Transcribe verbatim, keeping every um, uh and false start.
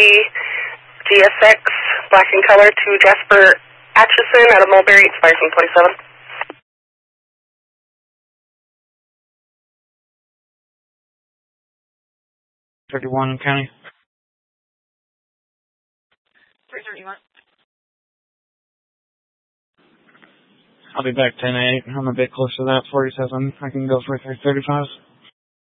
G S X, black and color, to Jasper Atchison out of Mulberry, expiration twenty-seven. thirty-one, County. three thirty-one. I'll be back ten eight. I'm a bit close to that, forty-seven. I can go for three thirty-five.